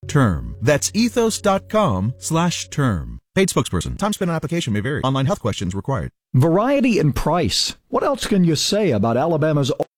term. That's ethos.com/term. Paid spokesperson. Time spent on application may vary. Online health questions required. Variety and price. What else can you say about Alabama's